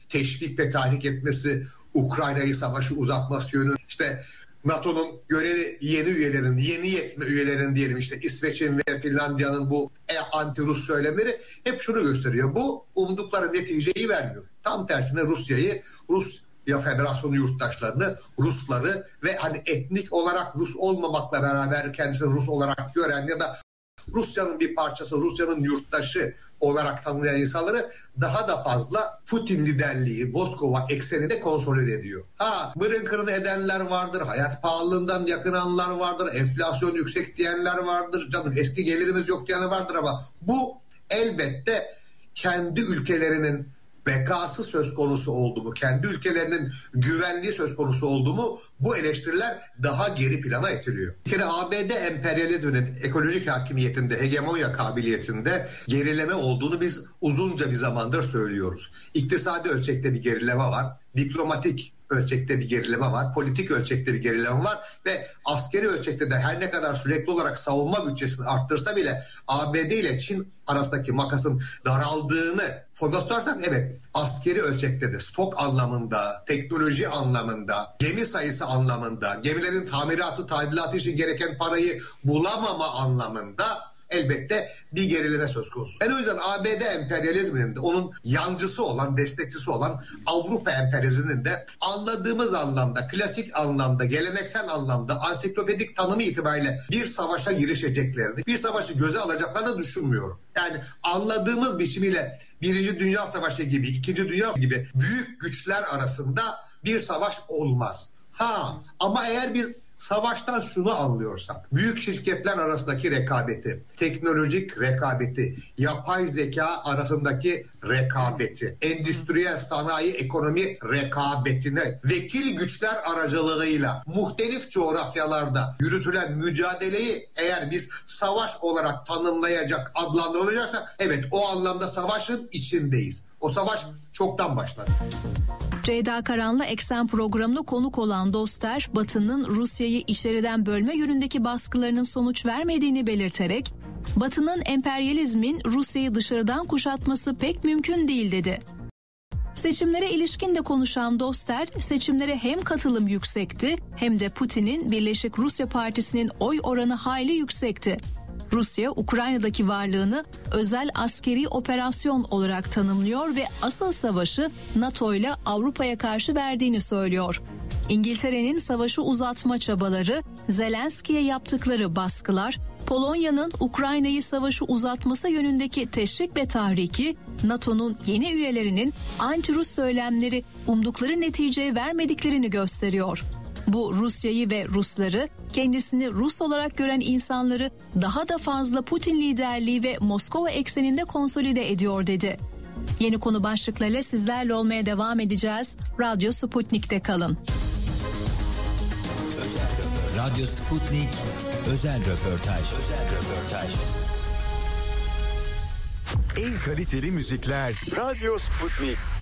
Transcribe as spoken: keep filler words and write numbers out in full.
teşvik ve tahrik etmesi, Ukrayna'yı savaşı uzatması yönü, işte NATO'nun görevi yeni üyelerin, yeni yetme üyelerin diyelim işte İsveç'in ve Finlandiya'nın bu anti-Rus söylemleri hep şunu gösteriyor. Bu umdukları neticeyi vermiyor. Tam tersine Rusya'yı, Rusya Federasyonu yurttaşlarını, Rusları ve hani etnik olarak Rus olmamakla beraber kendisini Rus olarak gören ya da Rusya'nın bir parçası, Rusya'nın yurttaşı olarak tanımlayan insanları daha da fazla Putin liderliği, Moskova ekseninde konsolide ediyor. Ha, mırın kırın edenler vardır, hayat pahalılığından yakınanlar vardır, enflasyon yüksek diyenler vardır, canım eski gelirimiz yok diyenler vardır ama bu elbette kendi ülkelerinin bekası söz konusu oldu mu, kendi ülkelerinin güvenliği söz konusu oldu mu bu eleştiriler daha geri plana itiliyor. Bir kere A B D emperyalizminin ekolojik hakimiyetinde, hegemonya kabiliyetinde gerileme olduğunu biz uzunca bir zamandır söylüyoruz. İktisadi ölçekte bir gerileme var, diplomatik ölçekte bir gerileme var, politik ölçekte bir gerileme var ve askeri ölçekte de her ne kadar sürekli olarak savunma bütçesini arttırsa bile A B D ile Çin arasındaki makasın daraldığını fotoğraflarsak evet askeri ölçekte de stok anlamında, teknoloji anlamında, gemi sayısı anlamında, gemilerin tamiratı, tadilatı için gereken parayı bulamama anlamında elbette bir gerileme söz konusu. En o yüzden A B D emperyalizminin de onun yancısı olan, destekçisi olan Avrupa emperyalizminin de anladığımız anlamda, klasik anlamda, geleneksel anlamda, ansiklopedik tanımı itibariyle bir savaşa girişeceklerini, bir savaşı göze alacaklarını düşünmüyorum. Yani anladığımız biçimiyle Birinci Dünya Savaşı gibi, İkinci Dünya gibi büyük güçler arasında bir savaş olmaz. Ha, ama eğer biz savaştan şunu anlıyorsak, büyük şirketler arasındaki rekabeti, teknolojik rekabeti, yapay zeka arasındaki rekabeti, endüstriyel sanayi ekonomi rekabetine, vekil güçler aracılığıyla muhtelif coğrafyalarda yürütülen mücadeleyi eğer biz savaş olarak tanımlayacak, adlandırılacaksa evet o anlamda savaşın içindeyiz. O savaş çoktan başladı. Ceyda Karan'la Eksen programına konuk olan Doster, Batı'nın Rusya'yı içeriden bölme yönündeki baskılarının sonuç vermediğini belirterek, Batı'nın emperyalizmin Rusya'yı dışarıdan kuşatması pek mümkün değil dedi. Seçimlere ilişkin de konuşan Doster, seçimlere hem katılım yüksekti hem de Putin'in Birleşik Rusya Partisi'nin oy oranı hayli yüksekti. Rusya, Ukrayna'daki varlığını özel askeri operasyon olarak tanımlıyor ve asıl savaşı NATO ile Avrupa'ya karşı verdiğini söylüyor. İngiltere'nin savaşı uzatma çabaları, Zelenski'ye yaptıkları baskılar, Polonya'nın Ukrayna'yı savaşı uzatması yönündeki teşvik ve tahriki, NATO'nun yeni üyelerinin anti-Rus söylemleri umdukları neticeye vermediklerini gösteriyor. Bu Rusya'yı ve Rusları, kendisini Rus olarak gören insanları daha da fazla Putin liderliği ve Moskova ekseninde konsolide ediyor dedi. Yeni konu başlıklarıyla sizlerle olmaya devam edeceğiz. Radyo Sputnik'te kalın. Radyo Sputnik özel röportaj. Özel röportaj. En kaliteli müzikler Radyo Sputnik.